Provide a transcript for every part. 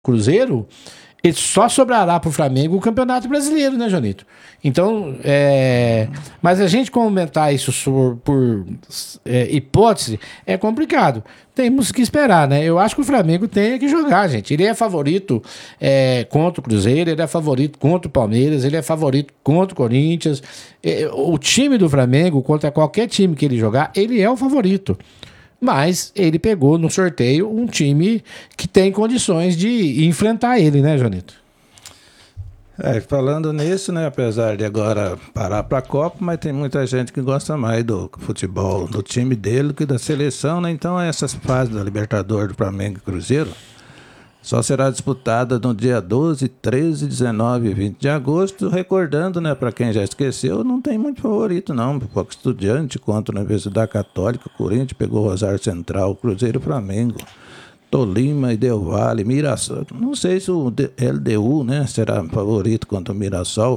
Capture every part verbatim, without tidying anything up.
Cruzeiro, ele só sobrará para o Flamengo o Campeonato Brasileiro, né, Jonito? Então, é... mas a gente comentar isso por, por é, hipótese é complicado. Temos que esperar, né? Eu acho que o Flamengo tem que jogar, gente. Ele é favorito é, contra o Cruzeiro, ele é favorito contra o Palmeiras, ele é favorito contra o Corinthians. É, o time do Flamengo, contra qualquer time que ele jogar, ele é o favorito. Mas ele pegou no sorteio um time que tem condições de enfrentar ele, né, Jonito? É, falando nisso, né, apesar de agora parar para a Copa, mas tem muita gente que gosta mais do futebol, do time dele, que da seleção, né? Então essas fases da Libertadores do Flamengo e Cruzeiro só será disputada no dia doze, treze, dezenove e vinte de agosto, recordando, né, para quem já esqueceu, não tem muito favorito não, o Estudiante contra a Universidade Católica, o Corinthians pegou o Rosário Central, o Cruzeiro e o Flamengo, Tolima e Del Valle, Mirassol, não sei se o L D U, né, será favorito contra o Mirassol.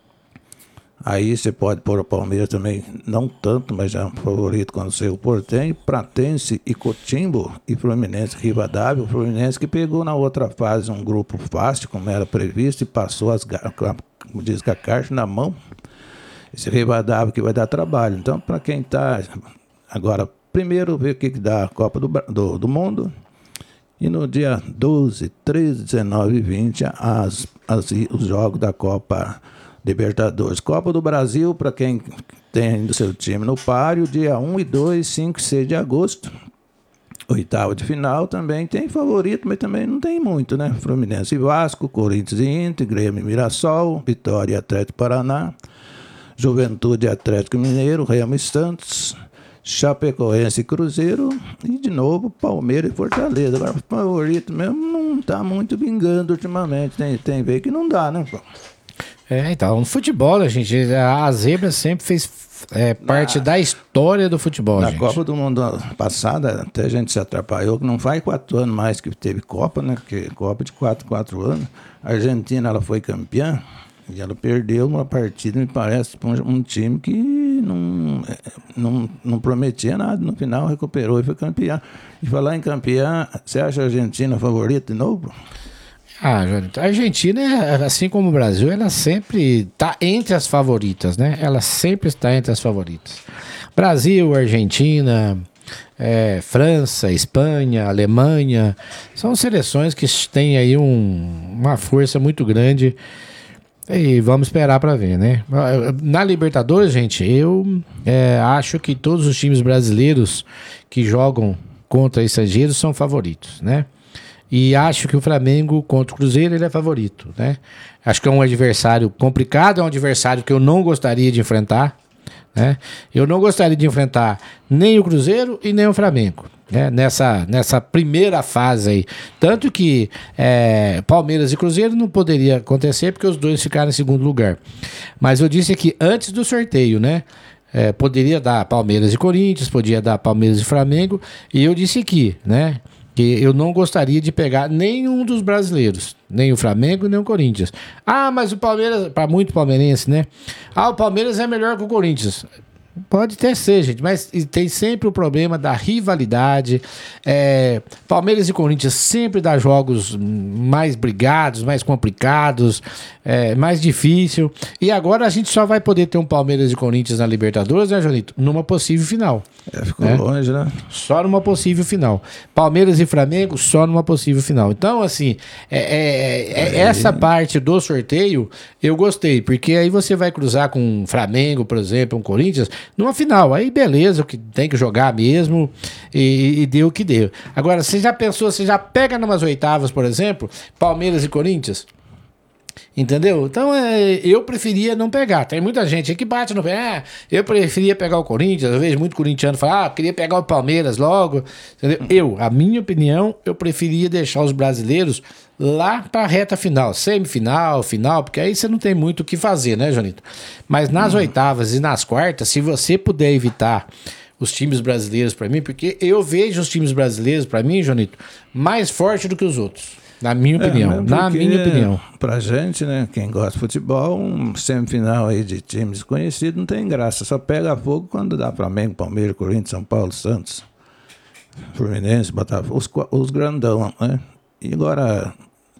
Aí você pode pôr o Palmeiras também, não tanto, mas já é um favorito quando saiu o Portenho, Pratense e Cotimbo e Fluminense e Rivadavia. O Fluminense que pegou na outra fase um grupo fácil, como era previsto, e passou, as, como diz, com a caixa na mão. Esse Rivadavia que vai dar trabalho. Então, para quem está... Agora, primeiro ver o que, que dá a Copa do, do, do Mundo. E no dia doze, treze, dezenove e vinte, as, as, os jogos da Copa Libertadores. Copa do Brasil, para quem tem o seu time no páreo, dia um e dois, cinco e seis de agosto. Oitava de final também tem favorito, mas também não tem muito, né? Fluminense e Vasco, Corinthians e Inter, Grêmio e Mirassol, Vitória e Atlético Paraná, Juventude e Atlético Mineiro, Remo e Santos, Chapecoense e Cruzeiro e, de novo, Palmeiras e Fortaleza. Agora, o favorito mesmo não está muito vingando ultimamente. Tem, tem ver que não dá, né, pô? É, então, no futebol, gente, a zebra sempre fez é, parte na, da história do futebol, na gente. Copa do Mundo passada, até a gente se atrapalhou, que não faz quatro anos mais que teve Copa, né? Porque Copa de quatro, quatro anos. A Argentina, ela foi campeã e ela perdeu uma partida, me parece, para um, um time que não, não, não prometia nada. No final, recuperou e foi campeã. E falar em campeã, você acha a Argentina favorita de novo? Ah, Jonito, a Argentina, assim como o Brasil, ela sempre está entre as favoritas, né? Ela sempre está entre as favoritas. Brasil, Argentina, é, França, Espanha, Alemanha, são seleções que têm aí um, uma força muito grande e vamos esperar para ver, né? Na Libertadores, gente, eu é, acho que todos os times brasileiros que jogam contra estrangeiros são favoritos, né? E acho que o Flamengo contra o Cruzeiro ele é favorito, né? Acho que é um adversário complicado, é um adversário que eu não gostaria de enfrentar, né? Eu não gostaria de enfrentar nem o Cruzeiro e nem o Flamengo, né? Nessa, nessa primeira fase aí. Tanto que é, Palmeiras e Cruzeiro não poderia acontecer porque os dois ficaram em segundo lugar. Mas eu disse aqui antes do sorteio, né? É, poderia dar Palmeiras e Corinthians, podia dar Palmeiras e Flamengo. E eu disse aqui, né? Que eu não gostaria de pegar nenhum dos brasileiros, nem o Flamengo, nem o Corinthians. Ah, mas o Palmeiras, para muito palmeirense, né? Ah, o Palmeiras é melhor que o Corinthians. Pode até ser, gente, mas tem sempre o problema da rivalidade. É, Palmeiras e Corinthians sempre dá jogos mais brigados, mais complicados, é, mais difícil. E agora a gente só vai poder ter um Palmeiras e Corinthians na Libertadores, né, Jonito? Numa possível final. É, ficou né? longe, né? Só numa possível final. Palmeiras e Flamengo, só numa possível final. Então, assim, é, é, é, essa parte do sorteio eu gostei, porque aí você vai cruzar com um Flamengo, por exemplo, um Corinthians, numa final. Aí, beleza, que tem que jogar mesmo e, e deu o que deu. Agora, você já pensou, você já pega numas oitavas, por exemplo, Palmeiras e Corinthians? Entendeu? Então é, eu preferia não pegar. Tem muita gente aí que bate no pé. Ah, eu preferia pegar o Corinthians. Eu vejo muito corintiano falar, ah, queria pegar o Palmeiras logo. Entendeu? Eu, a minha opinião, eu preferia deixar os brasileiros lá para a reta final, semifinal, final, porque aí você não tem muito o que fazer, né, Jonito? Mas nas hum. oitavas e nas quartas, se você puder evitar os times brasileiros para mim, porque eu vejo os times brasileiros, para mim, Jonito, mais forte do que os outros. Na minha opinião, é, na minha opinião. Pra gente, né, quem gosta de futebol, um semifinal aí de times conhecidos não tem graça. Só pega fogo quando dá Flamengo, Palmeiras, Corinthians, São Paulo, Santos, Fluminense, Botafogo, os, os grandão, né? E agora,